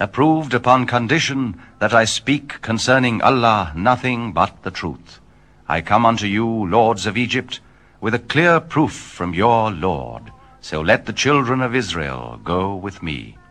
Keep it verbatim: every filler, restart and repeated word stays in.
approved upon condition that I speak concerning Allah nothing but the truth. I come unto you, lords of Egypt, with a clear proof from your Lord. So let the children of Israel go with me.